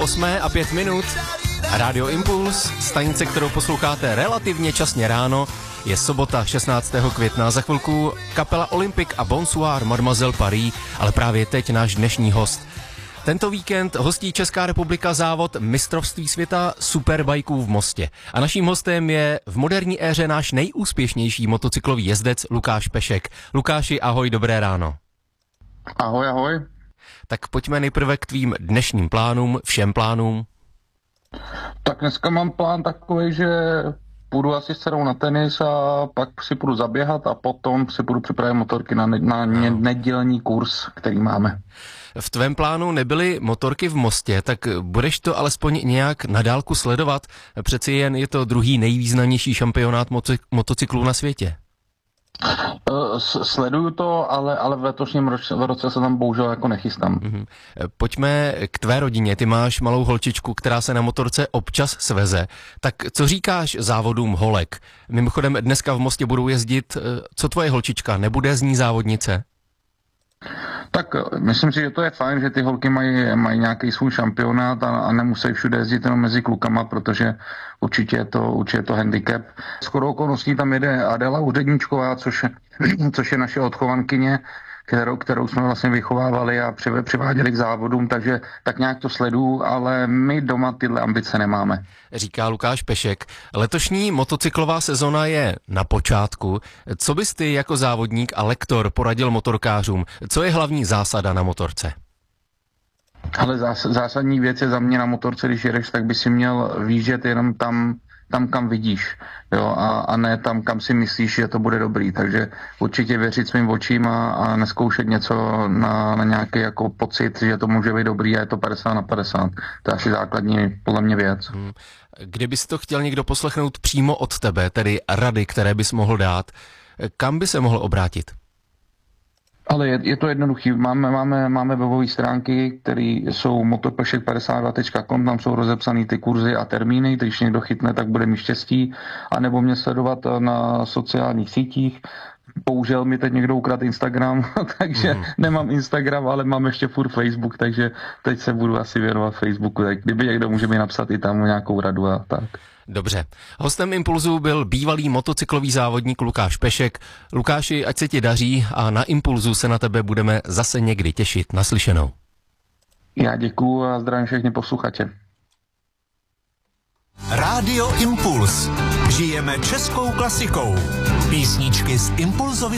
8:05. Rádio Impuls, stanice, kterou posloucháte relativně časně ráno, je sobota 16. května. Za chvilku kapela Olympic a Bonsoir Mademoiselle Paris, ale právě teď náš dnešní host. Tento víkend hostí Česká republika závod mistrovství světa superbajků v Mostě. A naším hostem je v moderní éře náš nejúspěšnější motocyklový jezdec Lukáš Pešek. Lukáši, ahoj, dobré ráno. Ahoj, ahoj. Tak pojďme nejprve k tvým dnešním plánům, všem plánům. Tak dneska mám plán takový, že půjdu asi s dcerou na tenis a pak si půjdu zaběhat a potom si půjdu připravit motorky na nedělní kurz, který máme. V tvém plánu nebyly motorky v Mostě, tak budeš to alespoň nějak na dálku sledovat? Přeci jen je to druhý nejvýznamnější šampionát motocyklů na světě. Sleduju to, ale v letošním roce se tam bohužel jako nechystám. Pojďme k tvé rodině. Ty máš malou holčičku, která se na motorce občas sveze. Tak co říkáš závodům holek? Mimochodem dneska v Mostě budou jezdit, co tvoje holčička, nebude z ní závodnice? Tak myslím si, že to je fajn, že ty holky mají nějaký svůj šampionát a nemusí všude jezdit jenom mezi klukama, protože určitě je to handicap. Shodou okolností tam jede Adela Úředníčková, což je naše odchovankyně, kterou jsme vlastně vychovávali a přiváděli k závodům, takže tak nějak to sleduju, ale my doma tyhle ambice nemáme. Říká Lukáš Pešek. Letošní motocyklová sezona je na počátku. Co bys ty jako závodník a lektor poradil motorkářům? Co je hlavní zásada na motorce? Ale zásadní věc je za mě na motorce, když jedeš, tak by si měl výjíždět jenom tam, kam vidíš, jo, a ne tam, kam si myslíš, že to bude dobrý. Takže určitě věřit svým očím a neskoušet něco na nějaký jako pocit, že to může být dobrý a je to 50/50. To je asi základní podle mě věc. Kdybys to chtěl někdo poslechnout přímo od tebe, tedy rady, které bys mohl dát, kam by se mohl obrátit? Ale je to jednoduchý. Máme webové stránky, které jsou motorpešek52.com, tam jsou rozepsané ty kurzy a termíny, když někdo chytne, tak bude mít štěstí, anebo mě sledovat na sociálních sítích. Bohužel mi teď někdo ukradl Instagram, takže nemám Instagram, ale mám ještě furt Facebook, takže teď se budu asi věnovat Facebooku, tak kdyby někdo může mi napsat i tam nějakou radu a tak. Dobře. Hostem Impulzu byl bývalý motocyklový závodník Lukáš Pešek. Lukáši, ať se ti daří a na Impulzu se na tebe budeme zase někdy těšit. Naslyšenou. Já děkuju a zdravím všechny posluchače. Rádio Impuls. Žijeme českou klasikou. Písničky z Impulzovy